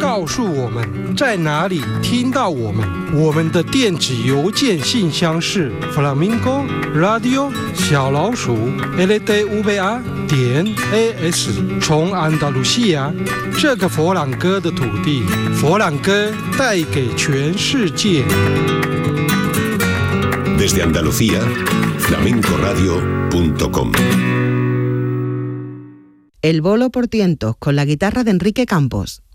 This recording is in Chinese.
告诉我们在哪里听到我们。我们的电子邮件信箱是 flamingo radio 小老鼠LDVA.AS。从安达卢西亚这个佛朗哥的土地，佛朗哥带给全世界。 Desde Andalucía, flamencoradio.com. El bolo por tientos con la guitarra de Enrique Campos.